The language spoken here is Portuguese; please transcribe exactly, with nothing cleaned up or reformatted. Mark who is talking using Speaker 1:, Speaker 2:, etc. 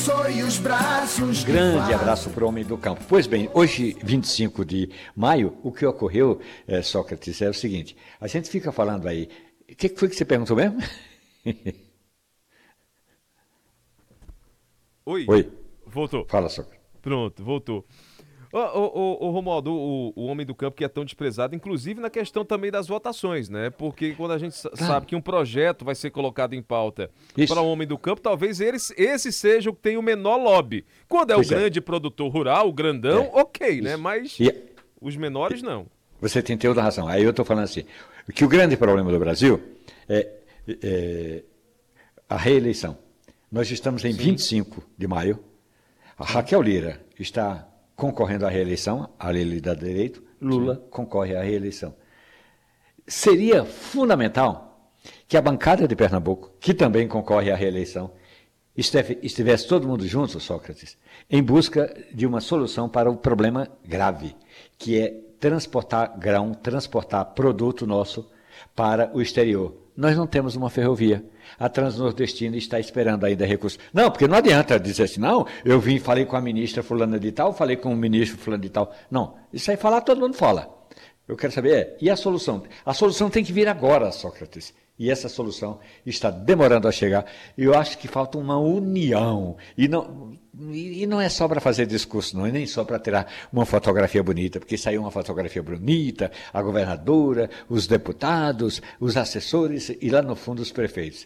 Speaker 1: Os braços
Speaker 2: Grande abraço para o homem do campo. Pois bem, hoje, vinte e cinco de maio, o que ocorreu, é, Sócrates, é o seguinte: a gente fica falando aí. O que foi que você perguntou mesmo?
Speaker 3: Oi.
Speaker 2: Oi.
Speaker 3: Voltou.
Speaker 2: Fala, Sócrates.
Speaker 3: Pronto, voltou. Ô, ô, ô, ô, Romualdo, o, o homem do campo que é tão desprezado, inclusive na questão também das votações, né? Porque quando a gente sa- sabe que um projeto vai ser colocado em pauta
Speaker 2: Isso.
Speaker 3: para o homem do campo, talvez eles, esse seja o que tem o menor lobby. Quando é
Speaker 2: Pois
Speaker 3: o
Speaker 2: é.
Speaker 3: grande produtor rural, o grandão,
Speaker 2: É.
Speaker 3: ok, né? Mas
Speaker 2: E
Speaker 3: os menores não.
Speaker 2: você tem toda a razão. Aí eu estou falando assim: que o grande problema do Brasil é, é a reeleição. Nós estamos em vinte e cinco de maio. A Raquel Lira está concorrendo à reeleição, a lei lhe dá direito, Lula Sim. concorre à reeleição. Seria fundamental que a bancada de Pernambuco, que também concorre à reeleição, estivesse todo mundo junto, Sócrates, em busca de uma solução para o problema grave, que é transportar grão, transportar produto nosso para o exterior. Nós não temos uma ferrovia. A Transnordestina está esperando ainda recursos. Não, porque não adianta dizer assim, não, eu vim, falei com a ministra fulana de tal, falei com o ministro fulano de tal. Não, isso aí falar, todo mundo fala. Eu quero saber, é, e a solução? A solução tem que vir agora, Sócrates. E essa solução está demorando a chegar. E eu acho que falta uma união. E não, e não é só para fazer discurso, não é nem só para tirar uma fotografia bonita, porque saiu uma fotografia bonita, a governadora, os deputados, os assessores e lá no fundo os prefeitos.